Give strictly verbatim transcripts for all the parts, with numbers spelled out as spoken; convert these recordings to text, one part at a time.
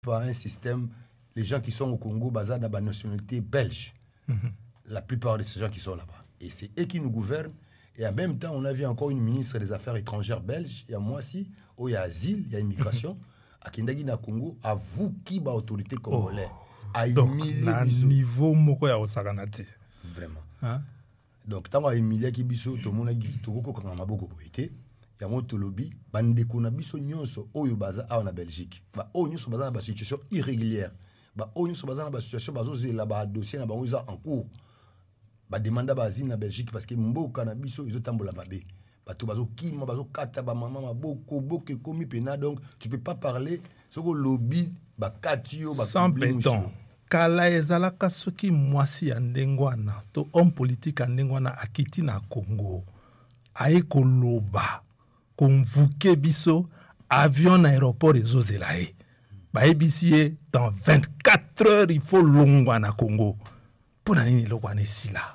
par un système, les gens qui sont au Congo, basés dans la nationalité belge. Mm-hmm. La plupart de ces gens qui sont là-bas. Et c'est eux qui nous gouvernent. Et en même temps, on a vu encore une ministre des Affaires étrangères belge, il y a moi aussi, où il y a asile, il y a immigration. À Kindagi na Congo, à vous qui ba autorité congolaise. Oh. Donc, à niveau moko ya osaganate. Vraiment. Hein? Donc, tant que Emilia qui biso, tout le monde a dit tout le monde a maboko boité. Il y a mon tolobi, bande kuna biso nyonso oyo baza a en Belgique. Ba oyo nyonso baza na ba situation irrégulière. Ba oyo nyonso baza na ba situation bazo zela ba dossier na ba oza en cours. Ba demanda ba asile na Belgique parce que mboka na biso izo tambola mabe. Bato bazo kima bazo kata ba mama maboko boke komi pena, donc tu peux pas parler soko lobby ba katio ba sans béton. Kala ezalaka soki mwasi ya ndengwana to homme politique ya ndengwana akiti na Congo aye koloba konvuke biso avion na aéroport ezozela ye bayebisi ye dans vingt-quatre heures il faut longwa na Congo pona nini lokwana esila.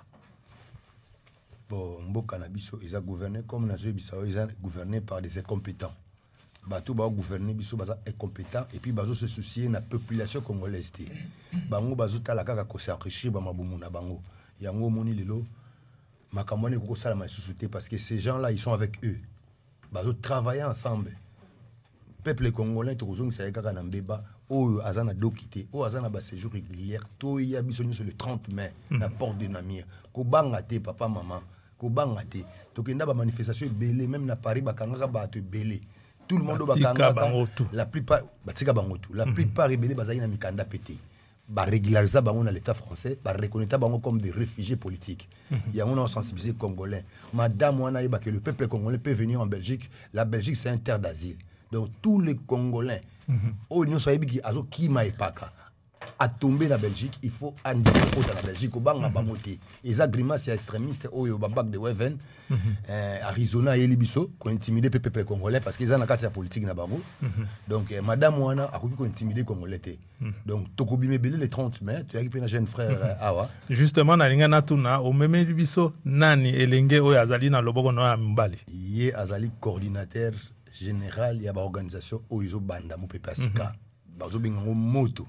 Bon, mboka na biso eza gouverné comme na zo biso eza gouverné par des incompétents. Bato ba gouverner biso baza incompétents et puis bazo se soucier na population congolaise té. Bango bazo tala kaka ko s'enrichir ba mabumu na bango. Yango moni lelo makamone ko sala ma société parce que ces gens-là ils sont avec eux. Bazo travailler ensemble. Peuple congolais to kozong sa kaka na mbeba o azana dokité o azana ba séjour régulier to ya biso sur le trente mai na porte de Namir. Ko banga té papa maman. Ko banga té. To kenda ba manifestation belé même na Paris ba kangaka ba te belé. Tout le monde ba kangaka la plupart batika bangotu. La plupart rebelle bazali na mikanda pété. Ba régulariser bango na l'état français, ba reconnaître bango comme des réfugiés politiques. Il y a on a sensibilisé congolais. Madame wana yeba que le peuple congolais peut venir en Belgique. La Belgique c'est un terre d'asile. Donc tous les Congolais au union sayebi ki azo kima epaka a tombé la Belgique, il faut andi ko dans la Belgique au banga bangoté. Les agrimas c'est extrémistes oyo babak de Weven euh, Arizona et Libiso ko intimider peuple congolais parce qu'ils ont la carte politique na bango. Donc eh, madame wana akoki ko intimider congolais té. Donc tokobime belé le trente mai, tu as qui un jeune frère awa. Justement na linga na tuna o meme Libiso nani elenge oyo azali na loboko no ya mbali. Yé azali coordinateur général ya ba organisation oyo banda mo pepasika. Bazo bingo moto.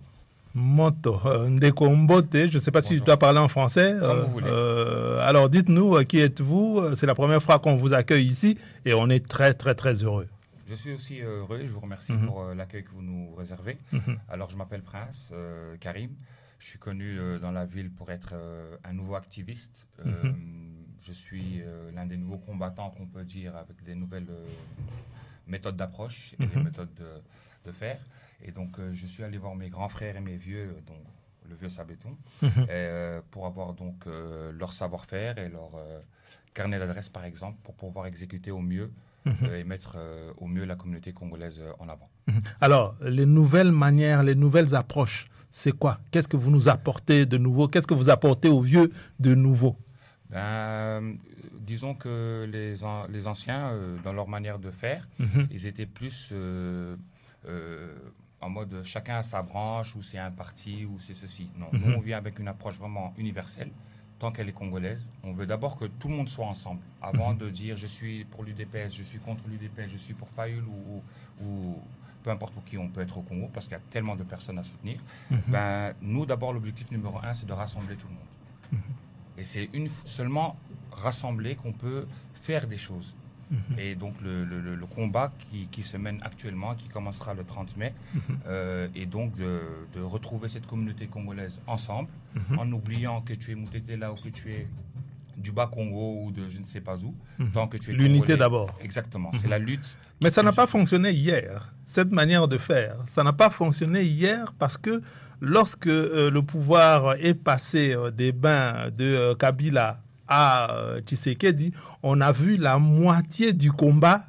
Moto, Ndeko Mbote, je ne sais pas Bonjour. Si je dois parler en français. Comme euh, vous voulez. Euh, alors dites-nous, qui êtes-vous? C'est la première fois qu'on vous accueille ici et on est très très très heureux. Je suis aussi heureux, je vous remercie mm-hmm. pour euh, l'accueil que vous nous réservez. Mm-hmm. Alors je m'appelle Prince euh, Karim, je suis connu euh, dans la ville pour être euh, un nouveau activiste. Euh, mm-hmm. Je suis euh, l'un des nouveaux combattants qu'on peut dire avec des nouvelles euh, méthodes d'approche et mm-hmm. des méthodes de, de faire. Et donc, euh, je suis allé voir mes grands frères et mes vieux, euh, donc le vieux Sabéton, mmh. euh, pour avoir donc euh, leur savoir-faire et leur euh, carnet d'adresse, par exemple, pour pouvoir exécuter au mieux mmh. euh, et mettre euh, au mieux la communauté congolaise euh, en avant. Mmh. Alors, les nouvelles manières, les nouvelles approches, c'est quoi? Qu'est-ce que vous nous apportez de nouveau? Qu'est-ce que vous apportez aux vieux de nouveau? Ben, euh, disons que les, an- les anciens, euh, dans leur manière de faire, mmh. ils étaient plus... Euh, euh, en mode chacun a sa branche, ou c'est un parti, ou c'est ceci. Non, mm-hmm. nous on vient avec une approche vraiment universelle, tant qu'elle est congolaise. On veut d'abord que tout le monde soit ensemble, avant mm-hmm. de dire je suis pour l'U D P S, je suis contre l'U D P S, je suis pour Fayoul, ou, ou, ou peu importe pour qui on peut être au Congo, parce qu'il y a tellement de personnes à soutenir. Mm-hmm. Ben, nous d'abord l'objectif numéro un, c'est de rassembler tout le monde. Mm-hmm. Et c'est une, seulement rassembler qu'on peut faire des choses. Mmh. Et donc le, le, le combat qui, qui se mène actuellement, qui commencera le trente mai, mmh. euh, et donc de, de retrouver cette communauté congolaise ensemble, mmh. en oubliant que tu es Moutetela ou que tu es du Bas-Congo ou de je ne sais pas où, mmh. tant que tu es l'unité congolais. D'abord. Exactement, mmh. c'est la lutte. Mais ça n'a pas fonctionné hier, cette manière de faire. Ça n'a pas fonctionné hier parce que lorsque euh, le pouvoir est passé euh, des bains de euh, Kabila à euh, Tshisekedi, on a vu la moitié du combat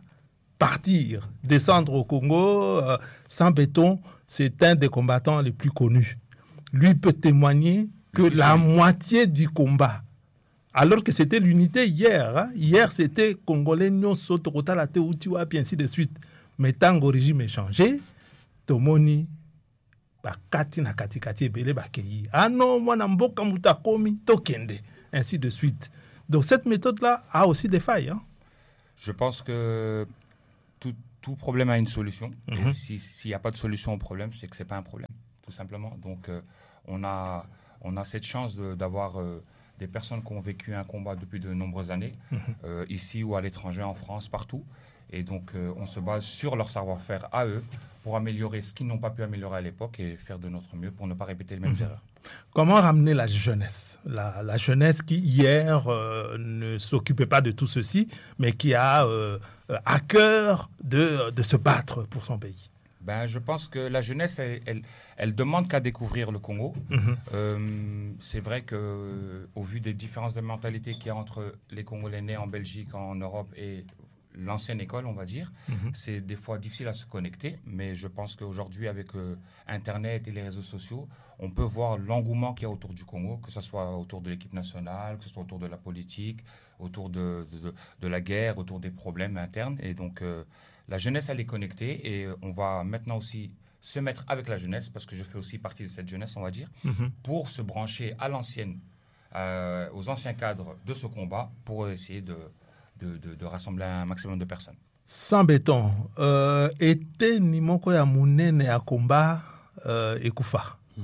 partir, descendre au Congo. Euh, sans béton, c'est un des combattants les plus connus. Lui peut témoigner que la solide. Moitié du combat, alors que c'était l'unité hier. Hein? Hier, c'était Congolais, Nyonso, Tokotala, Teoutiwa, puis ainsi de suite. Mais tant que le régime est changé, Tomoni, Bakati na kati kati ebele bakeyi. Ah non, moi na mboka mutakomi tokende. Ainsi de suite. Donc cette méthode-là a aussi des failles. Hein? Je pense que tout, tout problème a une solution. Mm-hmm. Et si, s'il n'y a pas de solution au problème, c'est que ce n'est pas un problème, tout simplement. Donc, euh, on, a, on a cette chance de, d'avoir euh, des personnes qui ont vécu un combat depuis de nombreuses années, mm-hmm. euh, ici ou à l'étranger, en France, partout. Et donc, euh, on se base sur leur savoir-faire à eux pour améliorer ce qu'ils n'ont pas pu améliorer à l'époque et faire de notre mieux pour ne pas répéter les mêmes mmh. erreurs. Comment ramener la jeunesse la, la jeunesse qui, hier, euh, ne s'occupait pas de tout ceci, mais qui a euh, à cœur de, de se battre pour son pays? Ben, je pense que la jeunesse, elle, elle, elle demande qu'à découvrir le Congo. Mmh. Euh, c'est vrai qu'au vu des différences de mentalité qu'il y a entre les Congolais nés en Belgique, en Europe et l'ancienne école, on va dire, mmh. c'est des fois difficile à se connecter, mais je pense qu'aujourd'hui, avec euh, Internet et les réseaux sociaux, on peut voir l'engouement qu'il y a autour du Congo, que ce soit autour de l'équipe nationale, que ce soit autour de la politique, autour de, de, de la guerre, autour des problèmes internes. Et donc, euh, la jeunesse, elle est connectée et on va maintenant aussi se mettre avec la jeunesse, parce que je fais aussi partie de cette jeunesse, on va dire, mmh. pour se brancher à l'ancienne, euh, aux anciens cadres de ce combat, pour essayer de... De, de, de rassembler un maximum de personnes. Sans béton, euh, était nimoko ya munene ya komba euh, ekufa. Mm.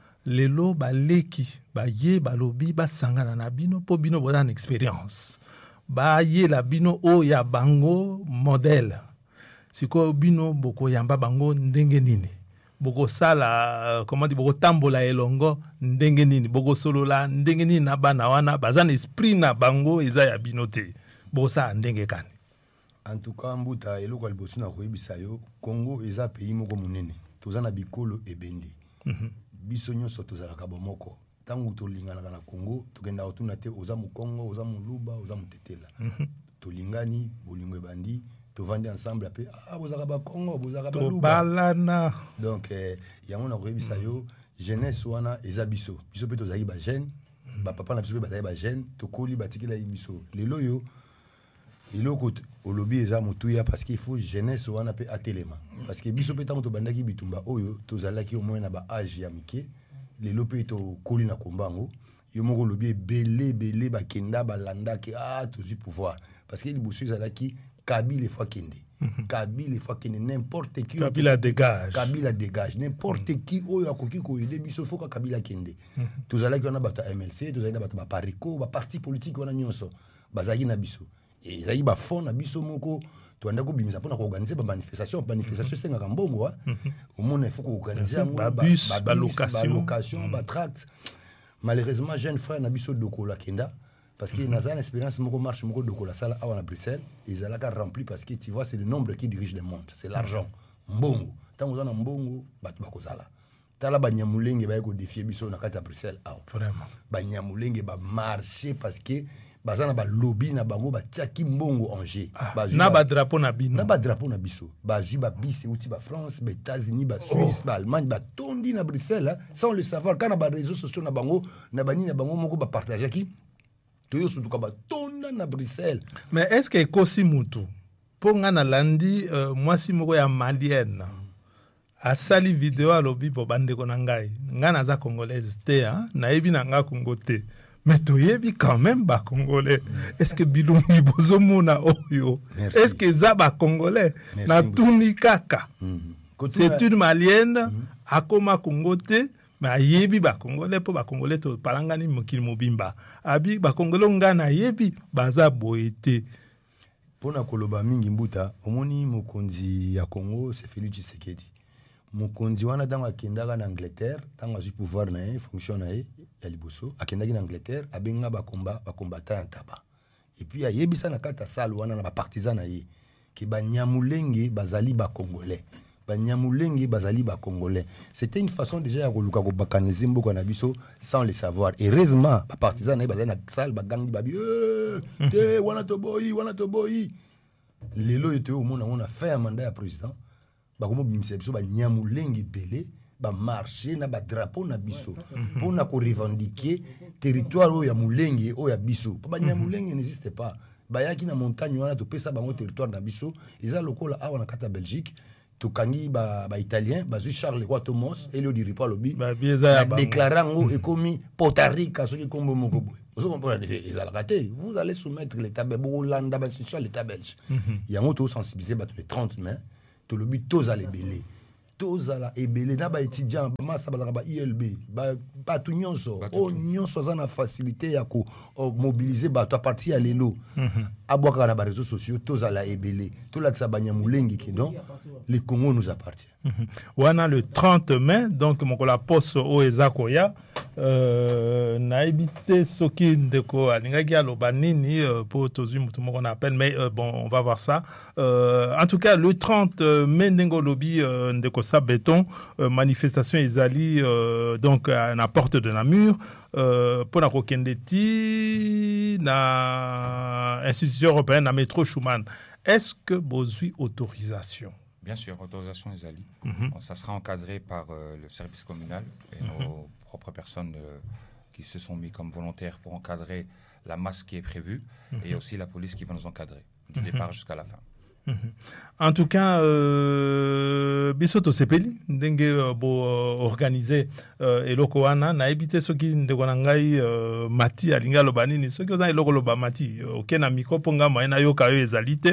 Lelo ba leki ba ye ba lobi ba sangana na bino po bino boza na expérience. Ba ye la bino o ya bango modèle. Siko bino boko yamba bango ndenge nini. Boko sala, comment dire, boko tambola elongo ndenge nini. Boko solola ndenge nini na bana wana bazana esprit na bango eza ya bino te. Bosa ndenge kani. En tout cas, mbuta eloko alibosu na koyebisa yo, Congo eza pays moko munene. Toza na bikolo ebende. Mm-hmm. Biso nyonso tozalaka bomoko. Tangu tolingana na Congo, tokenda otuna te oza mu Congo, oza mu Luba, oza mu Tetela. Mm-hmm. Tolingani, bolingo ebandi, tovandi ensemble ape ah bozaka ba Congo, bozaka ba Luba. Tobalana. Donc eh, yango na koyebisa yo, jeunesse wana eza biso. Biso pe tozali ba jeune, ba papa na biso pe bazali ba jeune, tokoli batikela biso. Lelo yo iloko olobi eza mutuya parce qu'il faut jeunesse wana pe atelema parce que biso pe tango to bandaki bitumba oyo tozalaki au moins na ba âge ya mike lelo pe to koli na kombango yo moko lobi belé belé ba kenda ba landa ki ah tozi pouvoir parce que liboso ezalaki Kabila fois kende Kabila fois kende n'importe qui Kabila dégage Kabila dégage n'importe qui oyo akoki ko aider biso faut ka Kabila kende tozalaki wana bata M L C tozalaki bata ba Parico ba parti politique wana nyonso bazaki na biso et ça y ba fond na biso moko to anda ko bimisa pona ko organiser ba manifestation manifestation senga kambongo au monde il faut ko organiser ba bus ba location ba location ba tract malheureusement jeune frère na biso dokola kenda parce que na za expérience moko marche moko dokola sala à na Bruxelles ils allaient rempli parce que tu vois c'est le nombre qui dirige le monde c'est l'argent mbongo tant on a mbongo ba tu ba kozala tala ba nyamulenge ba ko défier biso na kata Bruxelles ah vraiment ba nyamulenge ba marcher parce que bazana ba lobby na bango ba tiaki mbongo Angers ah, na ba drapeau na bino na ba drapeau na biso ba ju ba bisi uti ba France ba États-Unis ba Suisse oh. ba Allemagne ba tondi na Bruxelles hein, sans le savoir quand na ba réseaux sociaux na bango na bani na bango moko ba partager ki to yo surtout ba tonda na Bruxelles. Mais est-ce que kosi mutu po nga na landi euh, mwasi moko ya malienne asali video alobi po bandeko na ngai nga na za congolaise te hein, na yebi na nga Congo te. Mais toyebi quand même ba congolais. Est-ce que bilungi bozomona oyo? Est-ce que za ba congolais na tuni kaka? Mm-hmm. C'est une malienne mm-hmm. akoma Congo te mais ayebi ba congolais po ba congolais to palangani mokili mobimba. Abi ba congolais ngana yebi baza boyete. Pona koloba mingi mbuta omoni mokonzi ya Congo c'est Félix Tshisekedi. Mokonzi wana dango akendaka na Angleterre tango azwi pouvoir na ye fonction na ye ya liboso akendaki na Angleterre abenga ba combat ba combattant taba et puis ayebisa na kata salle wana na ba partisan na ye ki ba nyamulenge bazali ba congolais ba nyamulenge bazali ba congolais c'était une façon déjà ya koluka ko bakaniser mboka na biso sans le savoir heureusement ba partisan na ye bazali na salle ba gangi ba bi eh te wana to boyi wana to boyi lelo ete o mona on a fait un mandat ya président ba komo bimisa biso ba nyamulenge belé ba marcher na ba drapeau na biso pour na ko revendiquer territoire o ya mulenge o ya biso ba nyamulenge n'existe pas ba yaki na montagne wana to pesa bango territoire na biso eza lokola awa na kata Belgique tokangi ba ba italien bazui Charles Leroy Thomas et le diri pas lobby Ba bieza ba. déclarant et commis Porto Rica ce qui combo moko boy. Vous comprenez ils ont raté. Vous allez soumettre l'état belge Hollande ba sur l'état belge. Il y a auto sensibiliser ba tous les trente mai to lobby tous aller belé. Tozala ebele na ba étudiant ba massa ba ba I L B ba ba tout nyonso o nyonso za na facilité ya ko mobiliser ba to à partir ya lelo aboka na ba réseaux sociaux tozala ebele to la tsabanya mulengi ki donc le Congo nous appartient. Wana le trente mai donc mon la poste o ezakoya euh na évité soki ndeko alingaki aloba nini pour tozu mutu moko na appel mais euh, bon on va voir ça euh, en tout cas le trente mai ndengo lobby euh, ndeko sa béton euh, manifestation ezali euh, donc à la porte de Namur euh, pour la kokende ti na institution européenne na métro Schumann. Est-ce que bozui autorisation? Bien sûr, autorisation ezali. Mm-hmm. Bon, ça sera encadré par euh, le service communal et mm-hmm. nos propres personnes euh, qui se sont mis comme volontaires pour encadrer la masse qui est prévue mm-hmm. et aussi la police qui va nous encadrer du mm-hmm. départ jusqu'à la fin. Mm-hmm. En tout cas, euh, bisoto sepeli ndenge euh, bo euh, organisé euh, eloko wana na ebité soki ndeko na ngai euh, mati alinga loba nini soki oza eloko loba mati oke na micro ponga moyen na yoka yo ezalité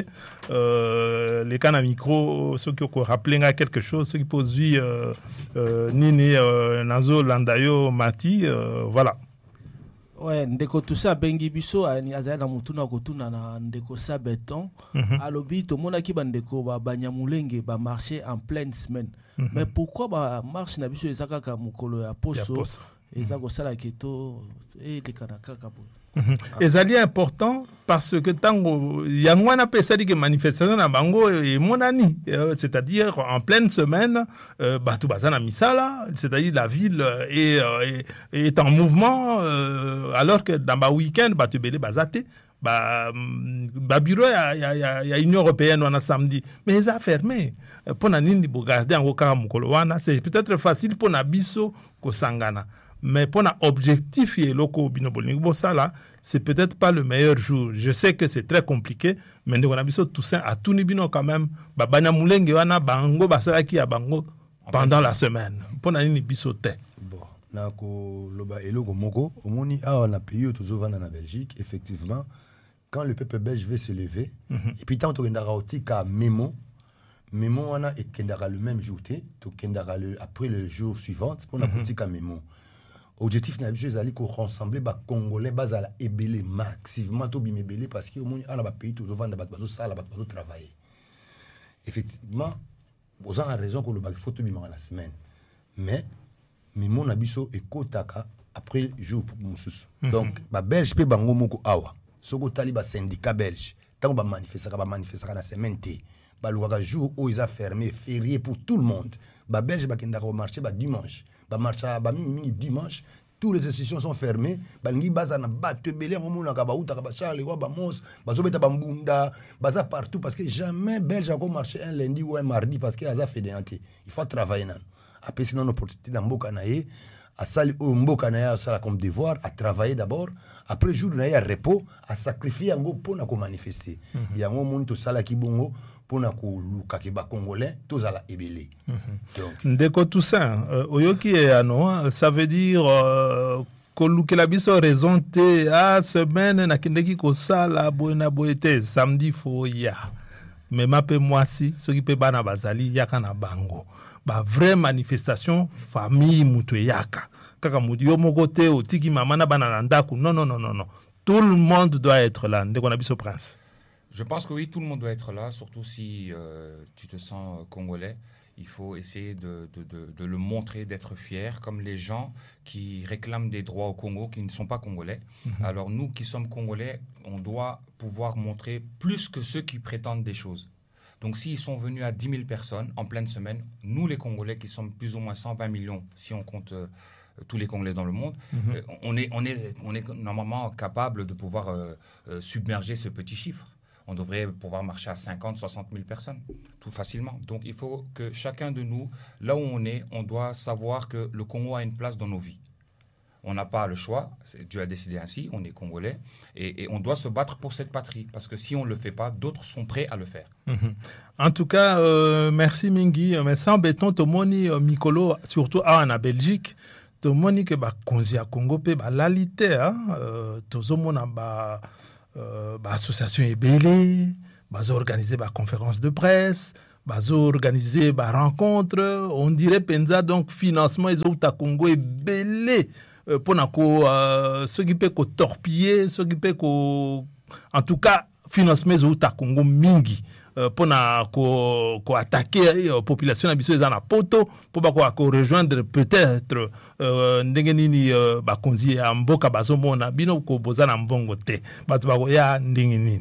euh, le kana micro soki oko rappeler nga quelque chose soki pozui euh, euh, nini euh, nazo landa yo mati euh, voilà. Ouais, ndeko tusa bengi biso azali na mutuna kotuna na ndeko sa béton mm-hmm. alobi to mona ki bandeko ba banyamulenge ba marcher en pleine semaine mm-hmm. mais pourquoi ba marche na biso ezaka ka mukolo ya poso ezako sala keto et de kanaka kabo ezali important parce que tango yangwana pesa di manifestation na bango et monani c'est-à-dire en pleine semaine euh, batu bazana misala c'est-à-dire la ville est, est, est en mouvement euh, alors que dans ba week-end batu belé bazate ba ba bureau ya ya ya Union européenne on a samedi mais ça fermé pour na nini bo garder en ka mukolo wana c'est peut-être facile pour na biso ko sangana. Mais pour l'objectif et loko binobolingo ça là c'est peut-être pas le meilleur jour. Je sais que c'est très compliqué mais on a biso Toussaint à tout nibino quand même ba banya mulenge wana bango basala ki ya bango pendant la semaine pour na ni biso te. Bon na ko loba eloko moko omoni a on a pays toujours vana na Belgique effectivement quand le peuple belge veut se lever mm-hmm. et puis tant to kendara otika memo memo wana et kendara le même jour té to kendara le après le jour suivant pour na otika memo. Objectif na biso ezali ko rassembler ba congolais bazala ebele massivement to bimebele parce que au moins ana ba pays to vendre ba bazo sala ba bazo travailler effectivement vous avez raison que le bac faut to bimanga la semaine mais mais mon abiso ekotaka après jour mususu mm-hmm. donc ba belge pe bango moko awa soko tali ba syndicat belge tant ba manifester ba manifester na semaine té ba lokaka jour où ils a fermé férié pour tout le monde ba belge ba kenda ko marché ba dimanche ba marcha ba mingi dimanche toutes les institutions sont fermées balingi baza na bato belé ngomona ka ba uta ka ba Charles Leroy ba Mons bazo beta ba mbunda baza partout parce que jamais belge a ko marché un lundi ou un mardi parce que aza fédéanté il faut travailler nan après sinon une opportunité dans mboka na ye à sali au mboka na ya sala comme devoir à travailler d'abord après jour na ya repos à sacrifier ngo pona ko manifester il y a un moment to sala ki bongo pona ko luka ke ba congolais tozala ebele donc ndeko Toussaint euh, oyoki ano ça veut dire euh, ko lukela biso raison te a semaine na kindeki ko sala boena boete samedi fo ya mais mape mwasi soki pe bana bazali yaka na bango ba vraie manifestation famille mutu yaka kaka mutu yo moko te otiki mama na bana na ndaku non non non non non tout le monde doit être là ndeko na biso prince. Je pense que oui, tout le monde doit être là, surtout si euh, tu te sens euh, congolais. Il faut essayer de, de, de, de le montrer, d'être fier, comme les gens qui réclament des droits au Congo, qui ne sont pas congolais. Mm-hmm. Alors nous qui sommes congolais, on doit pouvoir montrer plus que ceux qui prétendent des choses. Donc s'ils sont venus à dix mille personnes en pleine semaine, nous les Congolais qui sommes plus ou moins cent vingt millions, si on compte euh, tous les Congolais dans le monde, mm-hmm. euh, on, est, on, est, on est normalement capable de pouvoir euh, euh, submerger ce petit chiffre. On devrait pouvoir marcher à cinquante, soixante mille personnes, tout facilement. Donc il faut que chacun de nous, là où on est, on doit savoir que le Congo a une place dans nos vies. On n'a pas le choix. Dieu a décidé ainsi. On est Congolais. Et, et on doit se battre pour cette patrie. Parce que si on ne le fait pas, d'autres sont prêts à le faire. Mm-hmm. En tout cas, euh, merci Mingi. Mais sans béton, tout le monde, euh, Mikolo, surtout en Belgique, tout le monde que bah konzi à Congo pe bah lalité hein euh, tout le monde bah euh, bah association ebélé bah organiser bah conférence de presse bah organiser bah rencontre on dirait penza donc financement ils ont à Congo ebélé euh, pour na ko euh, ceux qui peut ko torpiller ceux qui peut ko en tout cas financement ils ont à Congo mingi Euh, pour ko ko attaquer la population habitation dans la poto pour ba ko rejoindre peut-être euh, ndenge nini euh, ba konzi ya mboka bazomona bino ko bozana mbongo te batu ba ya ndenge nini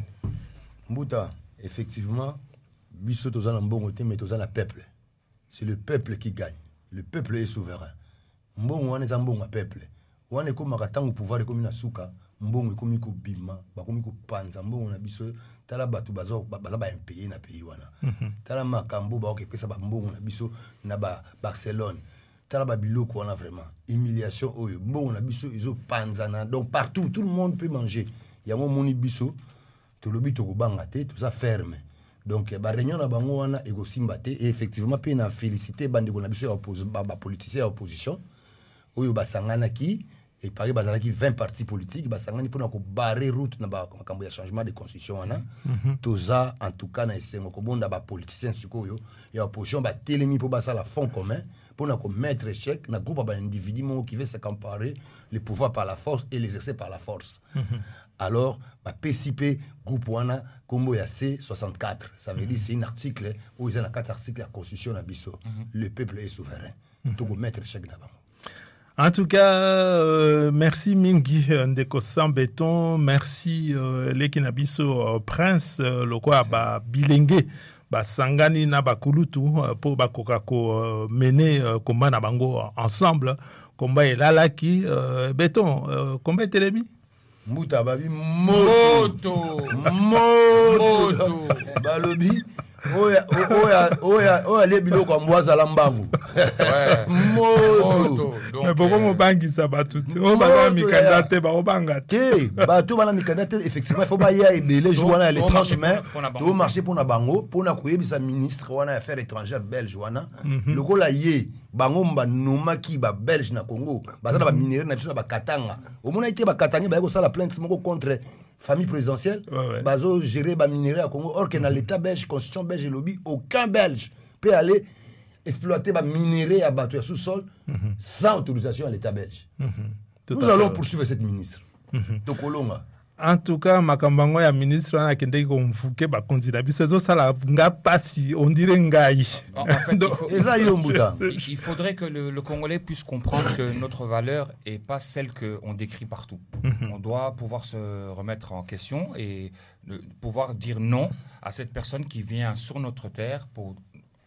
Mbuta effectivement biso tozana mbongo te mais tozana peuple c'est le peuple qui gagne le peuple est souverain mbongo wana za mbongo peuple wana ko makatango pouvoir ko mina suka mbongo ekomi ko bima bakomi ko panza mbongo na biso tala batu bazo baza ba impayé na pays wana mm-hmm. tala makambo ba okepesa ba mbongo na biso na ba Barcelone tala ba biloko wana vraiment humiliation oyo mbongo na biso izo panzana donc partout tout le monde peut manger ya mo moni biso to lobi to ko banga te tout ça ferme donc ba réunion na bango wana ego simba te et effectivement pe na féliciter bande ko na biso ya opposition ba, ba politicien ya opposition oyo basangana ki et Paris bazalaki vingt partis politiques basangani pona ko barrer route na ba makambo ya changement de constitution wana mm-hmm. toza en tout cas na esengo ko bonda ba politiciens sikoyo ya opposition ba telemi po basala fond commun pona ko mettre échec na groupe ba individu mo qui veut se comparer le pouvoir par la force et l'exercer par la force mm-hmm. alors ba P C P groupe wana kombo ya C soixante-quatre ça veut mm-hmm. dire c'est un article où ils ont quatre articles la constitution na biso mm-hmm. le peuple est souverain mm-hmm. to ko mettre échec na ba. En tout cas, euh, merci Mingi Ndeko Sambéton, merci euh, Lekinabiso euh, Prince, euh, le quoi ba bilenge, ba sangani na ba kulutu euh, pour ba kokako euh, mener euh, combat na bango ensemble, combat et lalaki euh, béton, euh, combat telemi. Mouta babi moto moto balobi oya oya oya oya le biloko amwaza la mbangu moto mais pourquoi mo bangi ça ba tout o ba mi candidate ba o banga te ba tout ba mi candidate effectivement il faut ba ya ebele joana à l'étranger mais do marcher pour na bango pour na koyebisa ministre wana affaires étrangères belge wana lokola ye bango mba nomaki ba belge na Congo bazana ba minéraux na biso na ba katanga au mona ite ba katanga ba ko sala plainte moko contre famille présidentielle ouais, ouais. bazo gérer ba minéraux à Congo or que dans l'état belge constitution belge et lobby aucun belge peut aller exploiter ba minéraux à bateau sous-sol mm-hmm. sans autorisation à l'état belge mm-hmm. nous allons poursuivre cette ministre mm-hmm. Tokolonga. En tout cas makambango ya ministre na kende ko mfuke ba konzila biso zo sala nga pasi on dirait ngai en, en fait, il, faut, il faudrait que le, le Congolais puisse comprendre que notre valeur est pas celle que on décrit partout mm-hmm. on doit pouvoir se remettre en question et de, pouvoir dire non à cette personne qui vient sur notre terre pour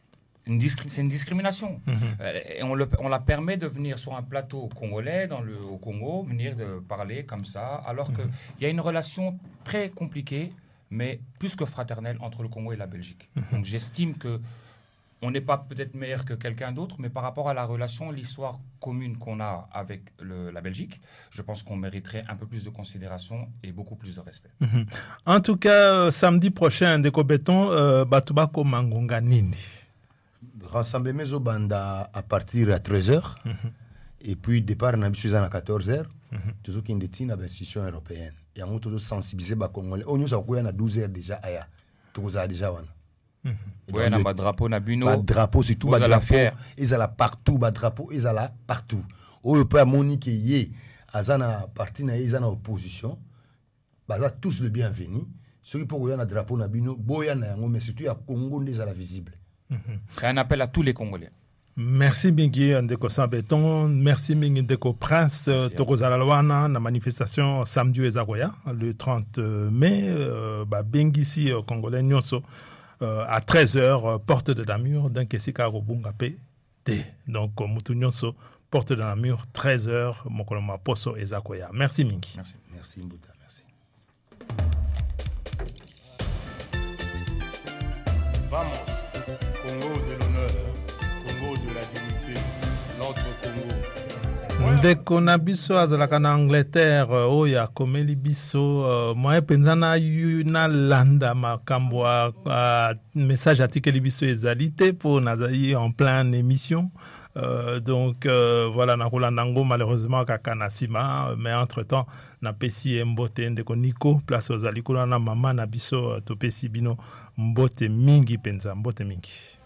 une c'est une discrimination. Mm-hmm. Et on, le, on la permet de venir sur un plateau congolais, dans le, au Congo, venir de parler comme ça, alors qu'il mm-hmm. y a une relation très compliquée, mais plus que fraternelle, entre le Congo et la Belgique. Mm-hmm. Donc j'estime qu'on n'est pas peut-être meilleur que quelqu'un d'autre, mais par rapport à la relation, l'histoire commune qu'on a avec le, la Belgique, je pense qu'on mériterait un peu plus de considération et beaucoup plus de respect. Mm-hmm. En tout cas, euh, samedi prochain, Ndeko Béton, euh, Batubako Mangonga Nini. Rassemblement au banda à partir de treize heures mm-hmm. et puis départ na biso à quatorze heures tout ce qui est détenu à l'institution européenne et on doit sensibiliser les Congolais on nous a quoi à douze heures déjà aya tout ça déjà wana ouais na ba drapeau na bino ba drapeau c'est tout ba drapeau ils alla partout ba drapeau ils alla partout au le pas monique yé azana parti na ils ana opposition baza tous le bienvenu ceux qui pour y a drapeau na bino boya na yango mais surtout à Congo des ala visible. C'est un appel à tous les Congolais. Merci Mingi Ndeko Sambéton, merci Mingi Ndeko Prince, Tokozalawana, la manifestation samedi Ezagoya, le trente mai, euh, bah, Bengi ici, Congolais Nyonso, euh, à treize heures, porte de Namur, d'un Kessika Robungape T. Donc, Moutou Nyonso, porte de Namur, treize heures, Mokoloma Poso Ezagoya. Merci Mingi. Merci, merci Mbouta, merci. Vamos. Congo de l'honneur, Congo de la dignité, notre Congo. ndeko na biso azalaka na Angleterre oyo akomeli biso moye mpenza na nalanda makambo ya message atikeli biso ezali te mpo nazali en plein émission. Euh, donc euh, voilà nakolanda ngo malheureusement kaka na nsima, mais entre temps napesi mbote ndeko Nico place ozali kuna na mama na biso topesi bino mbote mingi mpenza, mbote mingi.